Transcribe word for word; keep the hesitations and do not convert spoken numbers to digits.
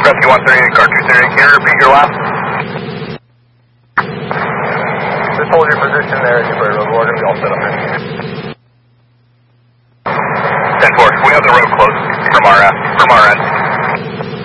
Rescue one thirty-eight, car two thirty-eight, can you repeat your last? Just hold your position there, Newbury Road. We're going to be all set up here. ten four, we have the road closed from our, uh, from our end.